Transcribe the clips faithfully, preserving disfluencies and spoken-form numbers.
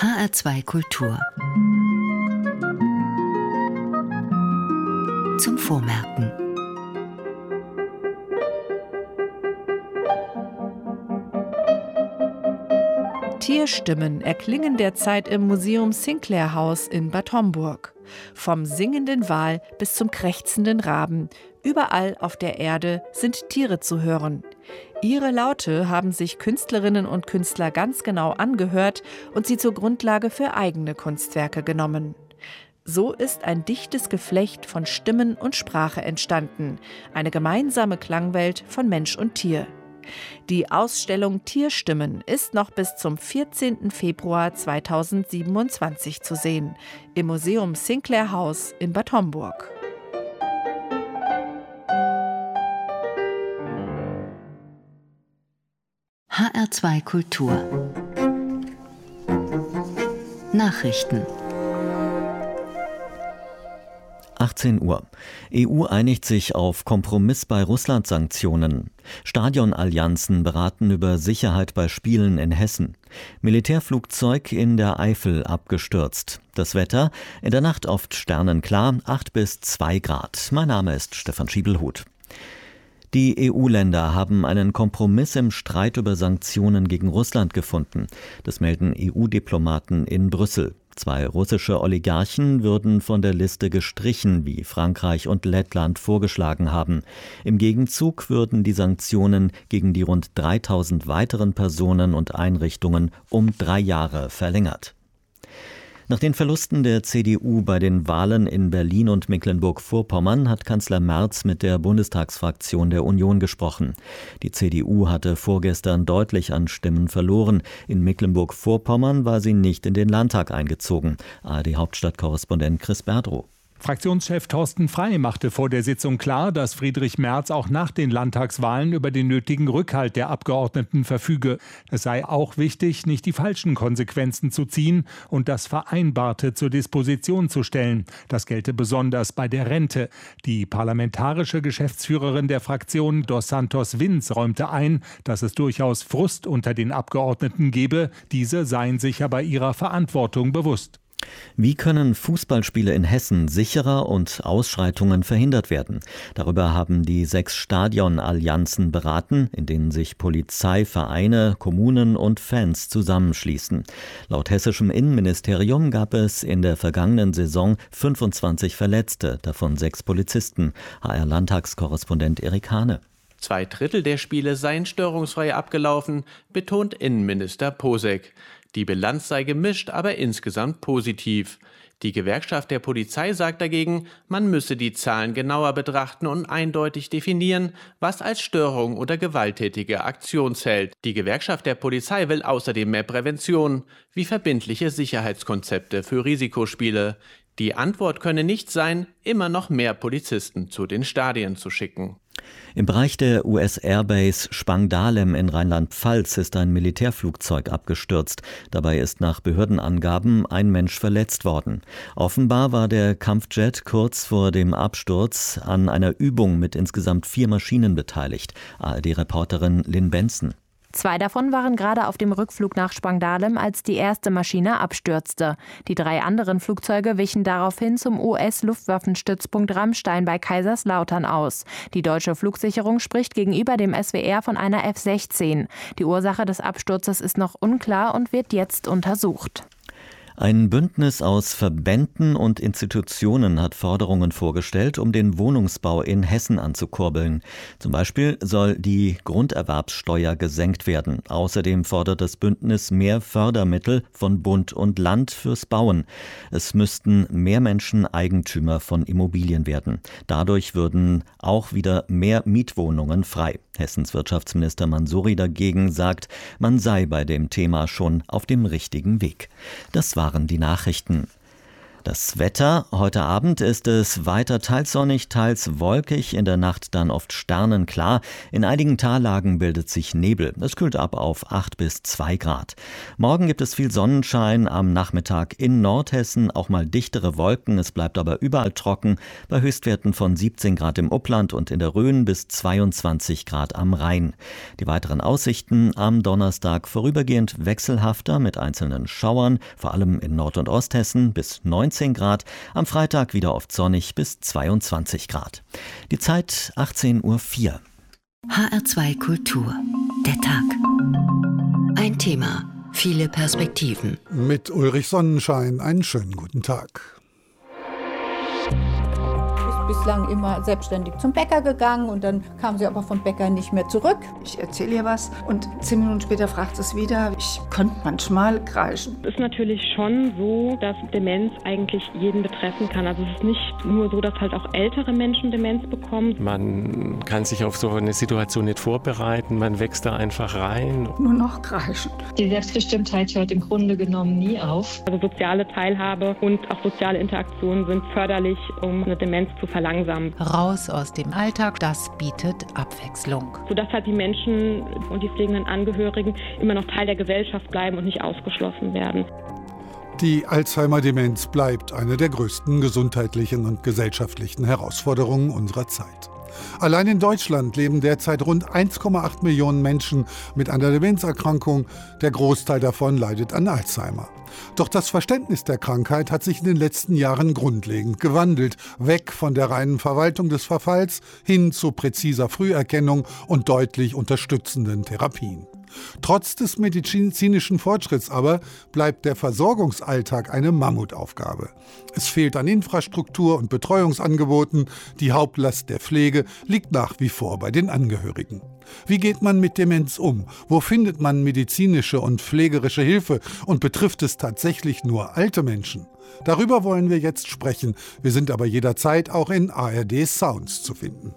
H R zwei Kultur. Zum Vormerken. Tierstimmen erklingen derzeit im Museum Sinclair House in Bad Homburg. Vom singenden Wal bis zum krächzenden Raben. Überall auf der Erde sind Tiere zu hören. Ihre Laute haben sich Künstlerinnen und Künstler ganz genau angehört und sie zur Grundlage für eigene Kunstwerke genommen. So ist ein dichtes Geflecht von Stimmen und Sprache entstanden. Eine gemeinsame Klangwelt von Mensch und Tier. Die Ausstellung Tierstimmen ist noch bis zum vierzehnten Februar zweitausendsiebenundzwanzig zu sehen im Museum Sinclair House in Bad Homburg. H R zwei Kultur. Nachrichten. achtzehn Uhr. E U einigt sich auf Kompromiss bei Russland-Sanktionen. Stadionallianzen beraten über Sicherheit bei Spielen in Hessen. Militärflugzeug in der Eifel abgestürzt. Das Wetter, in der Nacht oft sternenklar, acht bis zwei Grad. Mein Name ist Stefan Schiebelhut. Die E U-Länder haben einen Kompromiss im Streit über Sanktionen gegen Russland gefunden. Das melden E U-Diplomaten in Brüssel. Zwei russische Oligarchen würden von der Liste gestrichen, wie Frankreich und Lettland vorgeschlagen haben. Im Gegenzug würden die Sanktionen gegen die rund dreitausend weiteren Personen und Einrichtungen um drei Jahre verlängert. Nach den Verlusten der C D U bei den Wahlen in Berlin und Mecklenburg-Vorpommern hat Kanzler Merz mit der Bundestagsfraktion der Union gesprochen. Die C D U hatte vorgestern deutlich an Stimmen verloren. In Mecklenburg-Vorpommern war sie nicht in den Landtag eingezogen. A R D-Hauptstadtkorrespondent Chris Berdrow. Fraktionschef Thorsten Frey machte vor der Sitzung klar, dass Friedrich Merz auch nach den Landtagswahlen über den nötigen Rückhalt der Abgeordneten verfüge. Es sei auch wichtig, nicht die falschen Konsequenzen zu ziehen und das Vereinbarte zur Disposition zu stellen. Das gelte besonders bei der Rente. Die parlamentarische Geschäftsführerin der Fraktion, Dos Santos Vins, räumte ein, dass es durchaus Frust unter den Abgeordneten gebe. Diese seien sich aber ihrer Verantwortung bewusst. Wie können Fußballspiele in Hessen sicherer und Ausschreitungen verhindert werden? Darüber haben die sechs Stadionallianzen beraten, in denen sich Polizei, Vereine, Kommunen und Fans zusammenschließen. Laut hessischem Innenministerium gab es in der vergangenen Saison fünfundzwanzig Verletzte, davon sechs Polizisten. H R-Landtagskorrespondent Erik Hane. Zwei Drittel der Spiele seien störungsfrei abgelaufen, betont Innenminister Posek. Die Bilanz sei gemischt, aber insgesamt positiv. Die Gewerkschaft der Polizei sagt dagegen, man müsse die Zahlen genauer betrachten und eindeutig definieren, was als Störung oder gewalttätige Aktion zählt. Die Gewerkschaft der Polizei will außerdem mehr Prävention, wie verbindliche Sicherheitskonzepte für Risikospiele. Die Antwort könne nicht sein, immer noch mehr Polizisten zu den Stadien zu schicken. Im Bereich der U S-Airbase Spangdahlem in Rheinland-Pfalz ist ein Militärflugzeug abgestürzt. Dabei ist nach Behördenangaben ein Mensch verletzt worden. Offenbar war der Kampfjet kurz vor dem Absturz an einer Übung mit insgesamt vier Maschinen beteiligt. A R D-Reporterin Lynn Benson. Zwei davon waren gerade auf dem Rückflug nach Spangdahlem, als die erste Maschine abstürzte. Die drei anderen Flugzeuge wichen daraufhin zum U S-Luftwaffenstützpunkt Ramstein bei Kaiserslautern aus. Die deutsche Flugsicherung spricht gegenüber dem S W R von einer F sechzehn. Die Ursache des Absturzes ist noch unklar und wird jetzt untersucht. Ein Bündnis aus Verbänden und Institutionen hat Forderungen vorgestellt, um den Wohnungsbau in Hessen anzukurbeln. Zum Beispiel soll die Grunderwerbssteuer gesenkt werden. Außerdem fordert das Bündnis mehr Fördermittel von Bund und Land fürs Bauen. Es müssten mehr Menschen Eigentümer von Immobilien werden. Dadurch würden auch wieder mehr Mietwohnungen frei. Hessens Wirtschaftsminister Mansouri dagegen sagt, man sei bei dem Thema schon auf dem richtigen Weg. Das waren die Nachrichten. Das Wetter: Heute Abend ist es weiter teils sonnig, teils wolkig, in der Nacht dann oft sternenklar. In einigen Tallagen bildet sich Nebel. Es kühlt ab auf acht bis zwei Grad. Morgen gibt es viel Sonnenschein, am Nachmittag in Nordhessen auch mal dichtere Wolken. Es bleibt aber überall trocken, bei Höchstwerten von siebzehn Grad im Upland und in der Rhön bis zweiundzwanzig Grad am Rhein. Die weiteren Aussichten: am Donnerstag vorübergehend wechselhafter mit einzelnen Schauern, vor allem in Nord- und Osthessen bis neunzehn Grad, am Freitag wieder oft sonnig bis zweiundzwanzig Grad. Die Zeit achtzehn Uhr vier. H R zwei Kultur. Der Tag. Ein Thema, viele Perspektiven. Mit Ulrich Sonnenschein einen schönen guten Tag. Bislang immer selbstständig zum Bäcker gegangen und dann kam sie aber vom Bäcker nicht mehr zurück. Ich erzähle ihr was und zehn Minuten später fragt sie es wieder. Ich konnte manchmal kreischen. Es ist natürlich schon so, dass Demenz eigentlich jeden betreffen kann. Also es ist nicht nur so, dass halt auch ältere Menschen Demenz bekommen. Man kann sich auf so eine Situation nicht vorbereiten, man wächst da einfach rein. Nur noch kreischen. Die Selbstbestimmtheit hört im Grunde genommen nie auf. Also soziale Teilhabe und auch soziale Interaktionen sind förderlich, um eine Demenz zu verlangsamen. Raus aus dem Alltag, das bietet Abwechslung. Sodass halt die Menschen und die pflegenden Angehörigen immer noch Teil der Gesellschaft bleiben und nicht ausgeschlossen werden. Die Alzheimer-Demenz bleibt eine der größten gesundheitlichen und gesellschaftlichen Herausforderungen unserer Zeit. Allein in Deutschland leben derzeit rund eins Komma acht Millionen Menschen mit einer Demenzerkrankung. Der Großteil davon leidet an Alzheimer. Doch das Verständnis der Krankheit hat sich in den letzten Jahren grundlegend gewandelt. Weg von der reinen Verwaltung des Verfalls hin zu präziser Früherkennung und deutlich unterstützenden Therapien. Trotz des medizinischen Fortschritts aber bleibt der Versorgungsalltag eine Mammutaufgabe. Es fehlt an Infrastruktur und Betreuungsangeboten. Die Hauptlast der Pflege liegt nach wie vor bei den Angehörigen. Wie geht man mit Demenz um? Wo findet man medizinische und pflegerische Hilfe? Und betrifft es tatsächlich nur alte Menschen? Darüber wollen wir jetzt sprechen. Wir sind aber jederzeit auch in A R D Sounds zu finden.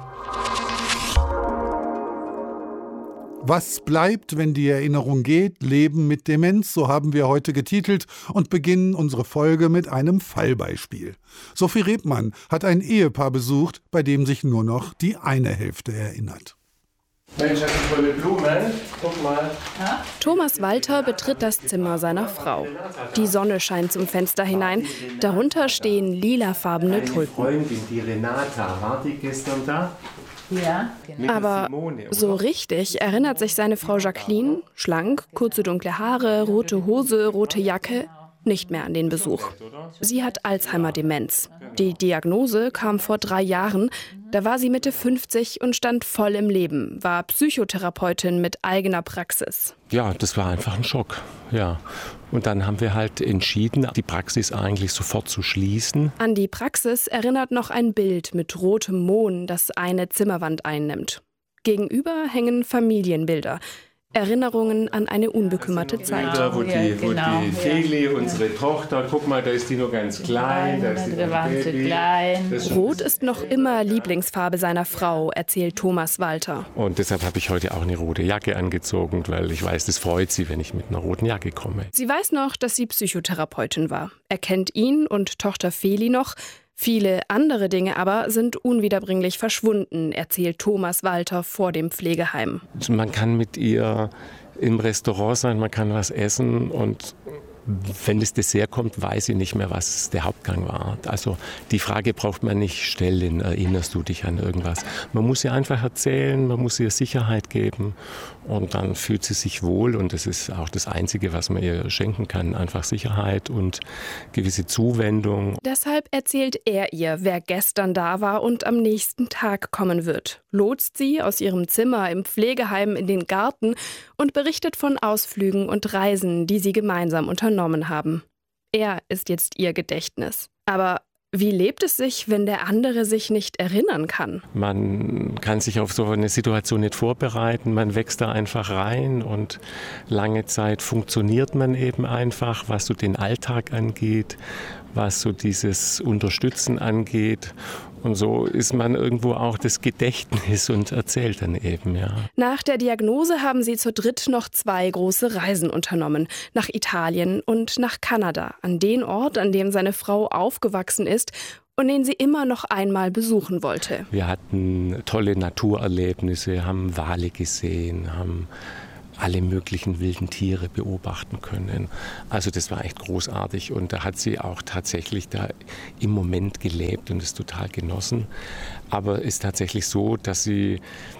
Was bleibt, wenn die Erinnerung geht? Leben mit Demenz, so haben wir heute getitelt und beginnen unsere Folge mit einem Fallbeispiel. Sophie Rebmann hat ein Ehepaar besucht, bei dem sich nur noch die eine Hälfte erinnert. Mensch, das sind tolle Blumen. Guck mal. Thomas Walter betritt das Zimmer seiner Frau. Die Sonne scheint zum Fenster hinein. Darunter stehen lilafarbene Tulpen. Meine Freundin, die Renata, war die gestern da? Ja, genau. Aber so richtig erinnert sich seine Frau Jacqueline, schlank, kurze dunkle Haare, rote Hose, rote Jacke, nicht mehr an den Besuch. Sie hat Alzheimer-Demenz. Die Diagnose kam vor drei Jahren. Da war sie Mitte fünfzig und stand voll im Leben, war Psychotherapeutin mit eigener Praxis. Ja, das war einfach ein Schock, ja. Und dann haben wir halt entschieden, die Praxis eigentlich sofort zu schließen. An die Praxis erinnert noch ein Bild mit rotem Mohn, das eine Zimmerwand einnimmt. Gegenüber hängen Familienbilder. Erinnerungen an eine unbekümmerte Zeit. Wo die, ja, wo genau, die Feli, ja. Unsere Tochter, guck mal, da ist die noch ganz klein. Da ist die Baby. Klein. Rot ist noch immer Lieblingsfarbe seiner Frau, erzählt Thomas Walter. Und deshalb habe ich heute auch eine rote Jacke angezogen, weil ich weiß, das freut sie, wenn ich mit einer roten Jacke komme. Sie weiß noch, dass sie Psychotherapeutin war. Er kennt ihn und Tochter Feli noch. Viele andere Dinge aber sind unwiederbringlich verschwunden, erzählt Thomas Walter vor dem Pflegeheim. Man kann mit ihr im Restaurant sein, man kann was essen und wenn das Dessert kommt, weiß ich nicht mehr, was der Hauptgang war. Also die Frage braucht man nicht stellen, erinnerst du dich an irgendwas? Man muss ihr einfach erzählen, man muss ihr Sicherheit geben und dann fühlt sie sich wohl und das ist auch das Einzige, was man ihr schenken kann, einfach Sicherheit und gewisse Zuwendung. Deshalb erzählt er ihr, wer gestern da war und am nächsten Tag kommen wird, lotst sie aus ihrem Zimmer im Pflegeheim in den Garten und berichtet von Ausflügen und Reisen, die sie gemeinsam unternommen haben. Er ist jetzt ihr Gedächtnis. Aber wie lebt es sich, wenn der andere sich nicht erinnern kann? Man kann sich auf so eine Situation nicht vorbereiten, man wächst da einfach rein und lange Zeit funktioniert man eben einfach, was so den Alltag angeht. was so dieses Unterstützen angeht. Und so ist man irgendwo auch das Gedächtnis und erzählt dann eben, ja. Nach der Diagnose haben sie zu dritt noch zwei große Reisen unternommen. Nach Italien und nach Kanada, an den Ort, an dem seine Frau aufgewachsen ist und den sie immer noch einmal besuchen wollte. Wir hatten tolle Naturerlebnisse, haben Wale gesehen, haben alle möglichen wilden Tiere beobachten können. Also das war echt großartig und da hat sie auch tatsächlich da im Moment gelebt und es total genossen. Aber es ist tatsächlich so, dass sie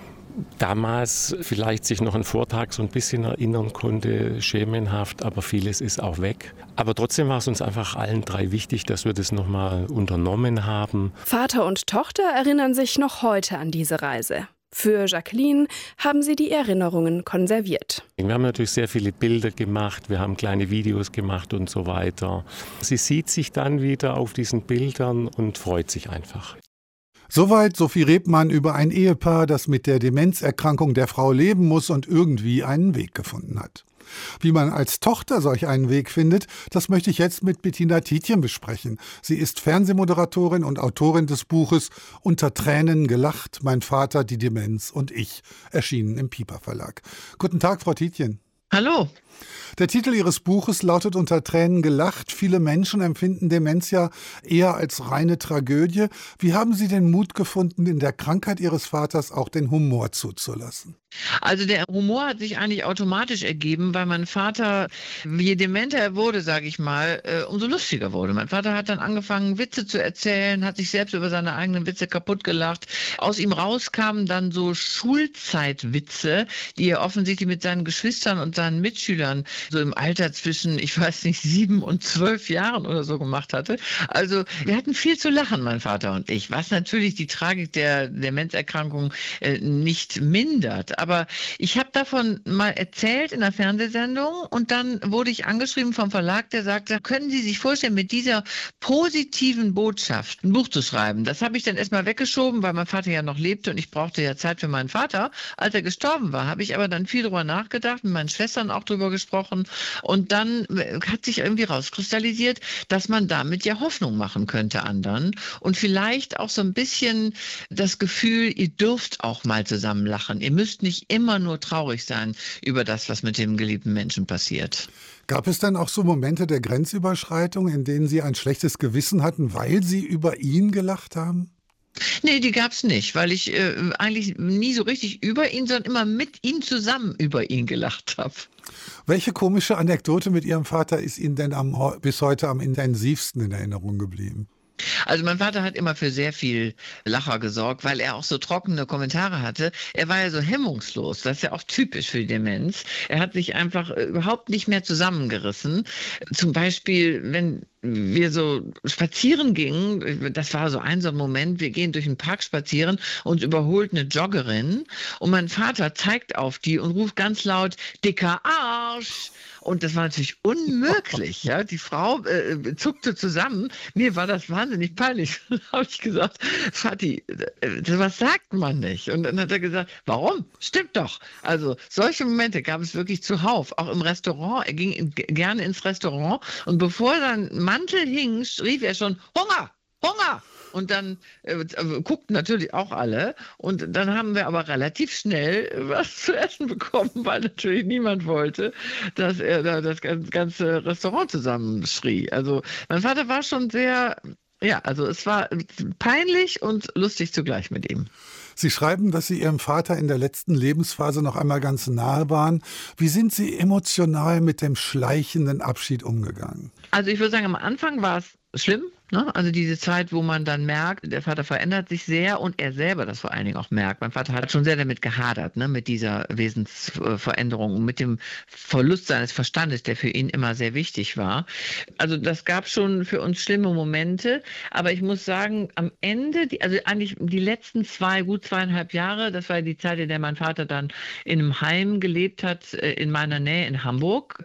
damals vielleicht sich noch einen Vortag so ein bisschen erinnern konnte, schemenhaft, aber vieles ist auch weg. Aber trotzdem war es uns einfach allen drei wichtig, dass wir das nochmal unternommen haben. Vater und Tochter erinnern sich noch heute an diese Reise. Für Jacqueline haben sie die Erinnerungen konserviert. Wir haben natürlich sehr viele Bilder gemacht, wir haben kleine Videos gemacht und so weiter. Sie sieht sich dann wieder auf diesen Bildern und freut sich einfach. Soweit Sophie Rebmann über ein Ehepaar, das mit der Demenzerkrankung der Frau leben muss und irgendwie einen Weg gefunden hat. Wie man als Tochter solch einen Weg findet, das möchte ich jetzt mit Bettina Tietjen besprechen. Sie ist Fernsehmoderatorin und Autorin des Buches Unter Tränen gelacht, mein Vater, die Demenz und ich, erschienen im Piper Verlag. Guten Tag, Frau Tietjen. Hallo. Der Titel Ihres Buches lautet Unter Tränen gelacht. Viele Menschen empfinden Demenz ja eher als reine Tragödie. Wie haben Sie den Mut gefunden, in der Krankheit Ihres Vaters auch den Humor zuzulassen? Also der Humor hat sich eigentlich automatisch ergeben, weil mein Vater, je dementer er wurde, sage ich mal, äh, umso lustiger wurde. Mein Vater hat dann angefangen, Witze zu erzählen, hat sich selbst über seine eigenen Witze kaputt gelacht. Aus ihm rauskamen dann so Schulzeitwitze, die er offensichtlich mit seinen Geschwistern und seinen Mitschülern so im Alter zwischen, ich weiß nicht, sieben und zwölf Jahren oder so gemacht hatte. Also wir hatten viel zu lachen, mein Vater und ich, was natürlich die Tragik der Demenzerkrankung äh, nicht mindert. Aber ich habe davon mal erzählt in einer Fernsehsendung und dann wurde ich angeschrieben vom Verlag, der sagte, können Sie sich vorstellen, mit dieser positiven Botschaft ein Buch zu schreiben? Das habe ich dann erstmal weggeschoben, weil mein Vater ja noch lebte und ich brauchte ja Zeit für meinen Vater. Als er gestorben war, habe ich aber dann viel drüber nachgedacht, mit meinen Schwestern auch drüber gesprochen und dann hat sich irgendwie rauskristallisiert, dass man damit ja Hoffnung machen könnte anderen und vielleicht auch so ein bisschen das Gefühl, ihr dürft auch mal zusammen lachen. Ihr müsst nicht immer nur traurig sein über das, was mit dem geliebten Menschen passiert. Gab es dann auch so Momente der Grenzüberschreitung, in denen Sie ein schlechtes Gewissen hatten, weil Sie über ihn gelacht haben? Nee, die gab's nicht, weil ich äh, eigentlich nie so richtig über ihn, sondern immer mit ihm zusammen über ihn gelacht habe. Welche komische Anekdote mit Ihrem Vater ist Ihnen denn am, bis heute am intensivsten in Erinnerung geblieben? Also mein Vater hat immer für sehr viel Lacher gesorgt, weil er auch so trockene Kommentare hatte. Er war ja so hemmungslos, das ist ja auch typisch für die Demenz. Er hat sich einfach überhaupt nicht mehr zusammengerissen. Zum Beispiel, wenn wir so spazieren gingen, das war so ein so ein Moment, wir gehen durch den Park spazieren, uns überholt eine Joggerin und mein Vater zeigt auf die und ruft ganz laut, dicker Arsch. Und das war natürlich unmöglich. Ja? Die Frau äh, zuckte zusammen. Mir war das wahnsinnig peinlich. Dann habe ich gesagt, Vati, äh, was sagt man nicht? Und dann hat er gesagt, warum? Stimmt doch. Also solche Momente gab es wirklich zuhauf. Auch im Restaurant. Er ging in, gerne ins Restaurant. Und bevor sein Mantel hing, rief er schon, Hunger, Hunger. Und dann äh, guckten natürlich auch alle. Und dann haben wir aber relativ schnell was zu essen bekommen, weil natürlich niemand wollte, dass er da das ganze Restaurant zusammenschrie. Also mein Vater war schon sehr, ja, also es war peinlich und lustig zugleich mit ihm. Sie schreiben, dass Sie Ihrem Vater in der letzten Lebensphase noch einmal ganz nahe waren. Wie sind Sie emotional mit dem schleichenden Abschied umgegangen? Also ich würde sagen, am Anfang war es schlimm. Ne? Also diese Zeit, wo man dann merkt, der Vater verändert sich sehr und er selber das vor allen Dingen auch merkt. Mein Vater hat schon sehr damit gehadert, ne? Mit dieser Wesensveränderung und mit dem Verlust seines Verstandes, der für ihn immer sehr wichtig war. Also das gab schon für uns schlimme Momente, aber ich muss sagen, am Ende, die, also eigentlich die letzten zwei, gut zweieinhalb Jahre, das war die Zeit, in der mein Vater dann in einem Heim gelebt hat, in meiner Nähe in Hamburg.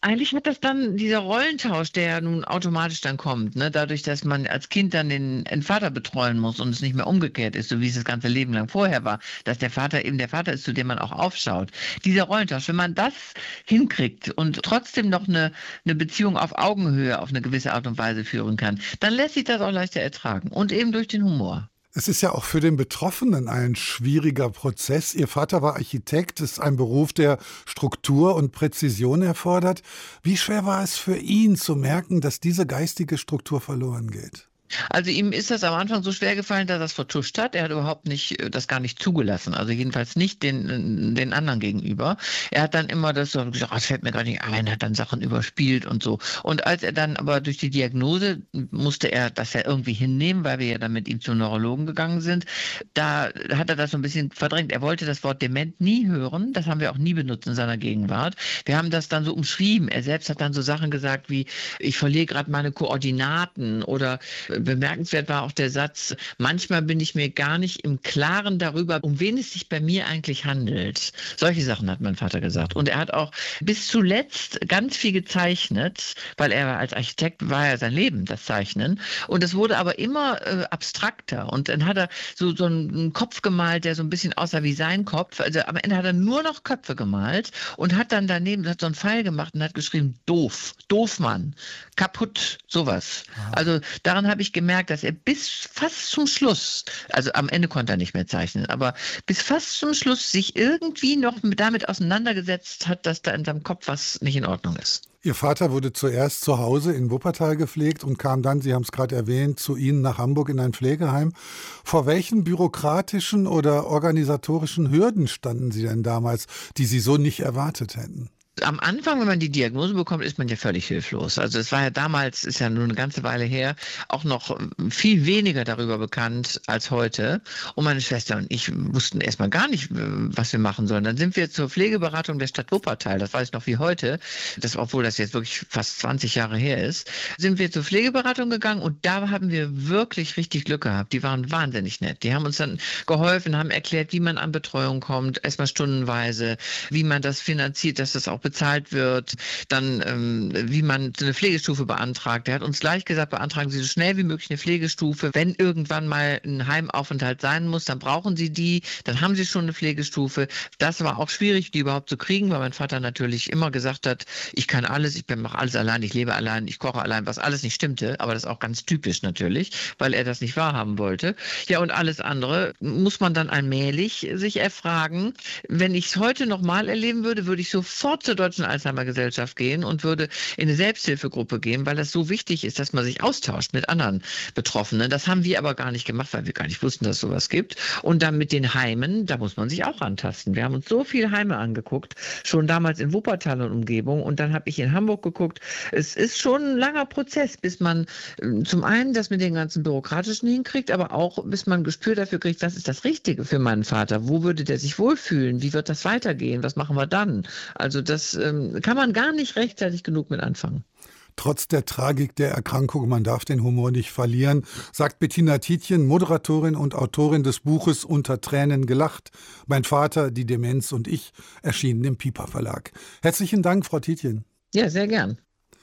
eigentlich hat das dann dieser Rollentausch, der ja nun automatisch dann kommt, ne? Dadurch, dass man als Kind dann den, den Vater betreuen muss und es nicht mehr umgekehrt ist, so wie es das ganze Leben lang vorher war, dass der Vater eben der Vater ist, zu dem man auch aufschaut. Dieser Rollentausch, wenn man das hinkriegt und trotzdem noch eine, eine Beziehung auf Augenhöhe auf eine gewisse Art und Weise führen kann, dann lässt sich das auch leichter ertragen und eben durch den Humor. Es ist ja auch für den Betroffenen ein schwieriger Prozess. Ihr Vater war Architekt, ist ein Beruf, der Struktur und Präzision erfordert. Wie schwer war es für ihn zu merken, dass diese geistige Struktur verloren geht? Also ihm ist das am Anfang so schwer gefallen, dass er es vertuscht hat. Er hat überhaupt nicht, das gar nicht zugelassen. Also jedenfalls nicht den, den anderen gegenüber. Er hat dann immer das so gesagt, oh, das fällt mir gar nicht ein, hat dann Sachen überspielt und so. Und als er dann aber durch die Diagnose musste er das ja irgendwie hinnehmen, weil wir ja dann mit ihm zum Neurologen gegangen sind. Da hat er das so ein bisschen verdrängt. Er wollte das Wort dement nie hören. Das haben wir auch nie benutzt in seiner Gegenwart. Wir haben das dann so umschrieben. Er selbst hat dann so Sachen gesagt wie, ich verliere gerade meine Koordinaten oder bemerkenswert war auch der Satz, manchmal bin ich mir gar nicht im Klaren darüber, um wen es sich bei mir eigentlich handelt. Solche Sachen hat mein Vater gesagt. Und er hat auch bis zuletzt ganz viel gezeichnet, weil er als Architekt war ja sein Leben, das Zeichnen. Und es wurde aber immer äh, abstrakter. Und dann hat er so, so einen Kopf gemalt, der so ein bisschen aussah wie sein Kopf. Also am Ende hat er nur noch Köpfe gemalt und hat dann daneben hat so einen Pfeil gemacht und hat geschrieben, doof, doof Mann, kaputt, sowas. Ah. Also daran habe ich gemerkt, dass er bis fast zum Schluss, also am Ende konnte er nicht mehr zeichnen, aber bis fast zum Schluss sich irgendwie noch damit auseinandergesetzt hat, dass da in seinem Kopf was nicht in Ordnung ist. Ihr Vater wurde zuerst zu Hause in Wuppertal gepflegt und kam dann, Sie haben es gerade erwähnt, zu Ihnen nach Hamburg in ein Pflegeheim. Vor welchen bürokratischen oder organisatorischen Hürden standen Sie denn damals, die Sie so nicht erwartet hätten? Am Anfang, wenn man die Diagnose bekommt, ist man ja völlig hilflos. Also es war ja damals, ist ja nur eine ganze Weile her, auch noch viel weniger darüber bekannt als heute. Und meine Schwester und ich wussten erstmal gar nicht, was wir machen sollen. Dann sind wir zur Pflegeberatung der Stadt Wuppertal, das weiß ich noch wie heute, das, obwohl das jetzt wirklich fast zwanzig Jahre her ist, sind wir zur Pflegeberatung gegangen und da haben wir wirklich richtig Glück gehabt. Die waren wahnsinnig nett. Die haben uns dann geholfen, haben erklärt, wie man an Betreuung kommt, erstmal stundenweise, wie man das finanziert, dass das auch bezahlt wird, dann ähm, wie man eine Pflegestufe beantragt. Er hat uns gleich gesagt, beantragen Sie so schnell wie möglich eine Pflegestufe. Wenn irgendwann mal ein Heimaufenthalt sein muss, dann brauchen Sie die, dann haben Sie schon eine Pflegestufe. Das war auch schwierig, die überhaupt zu kriegen, weil mein Vater natürlich immer gesagt hat, ich kann alles, ich mache alles allein, ich lebe allein, ich koche allein, was alles nicht stimmte, aber das ist auch ganz typisch natürlich, weil er das nicht wahrhaben wollte. Ja, und alles andere muss man dann allmählich sich erfragen. Wenn ich es heute nochmal erleben würde, würde ich sofort zur Deutschen Alzheimer-Gesellschaft gehen und würde in eine Selbsthilfegruppe gehen, weil das so wichtig ist, dass man sich austauscht mit anderen Betroffenen. Das haben wir aber gar nicht gemacht, weil wir gar nicht wussten, dass es sowas gibt. Und dann mit den Heimen, da muss man sich auch antasten. Wir haben uns so viele Heime angeguckt, schon damals in Wuppertal und Umgebung und dann habe ich in Hamburg geguckt. Es ist schon ein langer Prozess, bis man zum einen das mit den ganzen Bürokratischen hinkriegt, aber auch bis man ein Gespür dafür kriegt, was ist das Richtige für meinen Vater? Wo würde der sich wohlfühlen? Wie wird das weitergehen? Was machen wir dann? Also das Das ähm, kann man gar nicht rechtzeitig genug mit anfangen. Trotz der Tragik der Erkrankung, man darf den Humor nicht verlieren, sagt Bettina Tietjen, Moderatorin und Autorin des Buches Unter Tränen gelacht. Mein Vater, die Demenz und ich, erschienen im Piper Verlag. Herzlichen Dank, Frau Tietjen. Ja, sehr gern.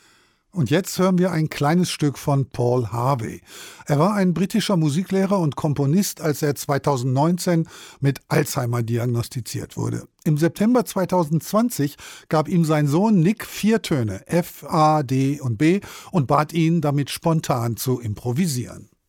Und jetzt hören wir ein kleines Stück von Paul Harvey. Er war ein britischer Musiklehrer und Komponist, als er zweitausendneunzehn mit Alzheimer diagnostiziert wurde. Im September zweitausendzwanzig gab ihm sein Sohn Nick vier Töne, F, A, D und B, und bat ihn, damit spontan zu improvisieren.